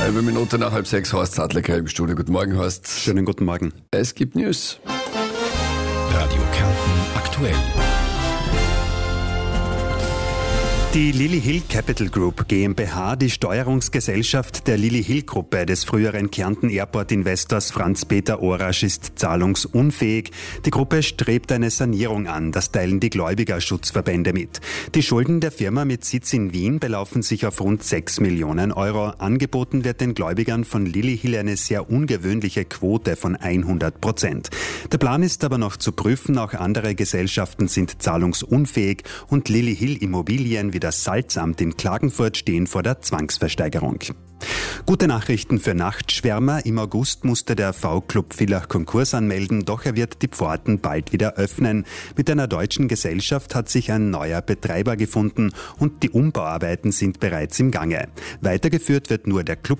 Halbe Minute nach 5:30, Horst Sattler im Studio. Guten Morgen, Horst. Schönen guten Morgen. Es gibt News. Radio Kärnten aktuell. Die Lily Hill Capital Group GmbH, die Steuerungsgesellschaft der Lily Hill Gruppe des früheren Kärnten Airport Investors Franz-Peter Orasch, ist zahlungsunfähig. Die Gruppe strebt eine Sanierung an, das teilen die Gläubigerschutzverbände mit. Die Schulden der Firma mit Sitz in Wien belaufen sich auf rund 6 Millionen Euro. Angeboten wird den Gläubigern von Lily Hill eine sehr ungewöhnliche Quote von 100%. Der Plan ist aber noch zu prüfen, auch andere Gesellschaften sind zahlungsunfähig und Lily Hill Immobilien wie das Salzamt in Klagenfurt stehen vor der Zwangsversteigerung. Gute Nachrichten für Nachtschwärmer. Im August musste der V-Club Villach Konkurs anmelden, doch er wird die Pforten bald wieder öffnen. Mit einer deutschen Gesellschaft hat sich ein neuer Betreiber gefunden und die Umbauarbeiten sind bereits im Gange. Weitergeführt wird nur der Club